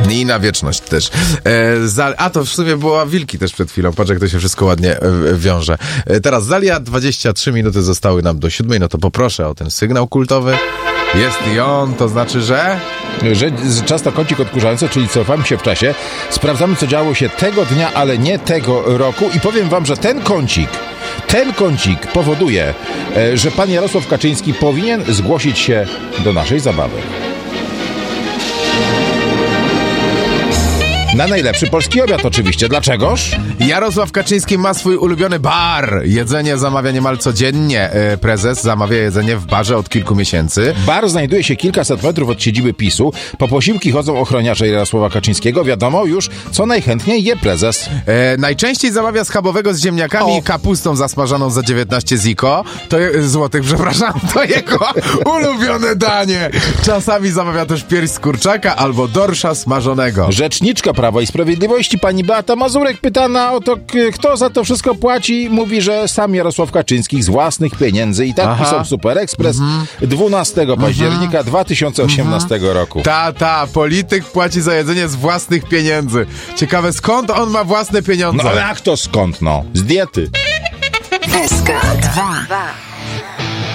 I na wieczność też. A to w sumie była Wilki też przed chwilą. Patrz, jak to się wszystko ładnie wiąże. Teraz Zalia, 23 minuty zostały nam do 7, no to poproszę o ten sygnał kultowy. Jest i on, to znaczy, że czas na kącik odkurzający, czyli cofamy się w czasie, sprawdzamy, co działo się tego dnia, ale nie tego roku i powiem wam, że ten kącik powoduje, że pan Jarosław Kaczyński powinien zgłosić się do naszej zabawy. Na najlepszy polski obiad oczywiście. Dlaczegoż? Jarosław Kaczyński ma swój ulubiony bar. Jedzenie zamawia niemal codziennie. Prezes zamawia jedzenie w barze od kilku miesięcy. Bar znajduje się kilkaset metrów od siedziby PiS-u. Po posiłki chodzą ochroniarze Jarosława Kaczyńskiego. Wiadomo już, co najchętniej je prezes. Najczęściej zamawia schabowego z ziemniakami i kapustą zasmażaną za 19 złotych, to jego ulubione danie. Czasami zamawia też pierś z kurczaka albo dorsza smażonego. Rzeczniczka Prawa i Sprawiedliwości, pani Beata Mazurek, pytana o to, kto za to wszystko płaci, mówi, że sam Jarosław Kaczyński z własnych pieniędzy. I tak pisał Super Express 12 października 2018 roku. Polityk płaci za jedzenie z własnych pieniędzy. Ciekawe, skąd on ma własne pieniądze? No jak to skąd, no? Z diety. SK 2.